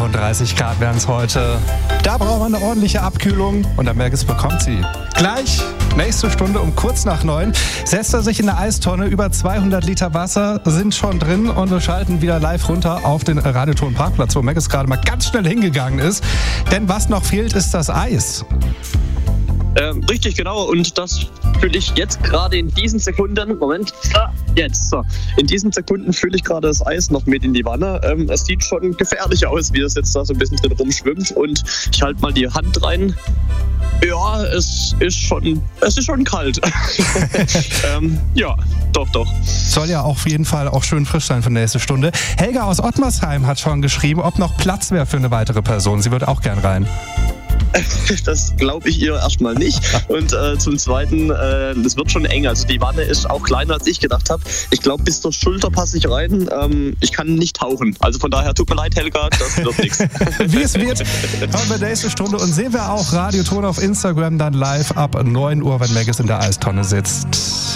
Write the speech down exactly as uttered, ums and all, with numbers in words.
fünfunddreißig Grad wären es heute. Da braucht man eine ordentliche Abkühlung und der Megis bekommt sie. Gleich, nächste Stunde um kurz nach neun, setzt er sich in eine Eistonne. Über zweihundert Liter Wasser sind schon drin und wir schalten wieder live runter auf den Radioton-Parkplatz, wo Megis gerade mal ganz schnell hingegangen ist. Denn was noch fehlt, ist das Eis. Ähm, richtig, genau. Und das fühle ich jetzt gerade in diesen Sekunden. Moment. Ah, jetzt. So. In diesen Sekunden fühle ich gerade das Eis noch mit in die Wanne. Ähm, es sieht schon gefährlich aus, wie es jetzt da so ein bisschen drin rumschwimmt. Und ich halte mal die Hand rein. Ja, es ist schon, es ist schon kalt. ähm, ja, doch, doch. Soll ja auf jeden Fall auch schön frisch sein für die nächste Stunde. Helga aus Ottmarsheim hat schon geschrieben, ob noch Platz wäre für eine weitere Person. Sie würde auch gern rein. Das glaube ich ihr erstmal nicht. Und äh, zum Zweiten, äh, das wird schon eng. Also die Wanne ist auch kleiner, als ich gedacht habe. Ich glaube, bis zur Schulter passe ich rein. Ähm, ich kann nicht tauchen. Also von daher, tut mir leid, Helga, das wird nichts. Wie es wird, hören wir nächste Stunde und sehen wir auch Radioton auf Instagram dann live ab neun Uhr, wenn Megis in der Eistonne sitzt.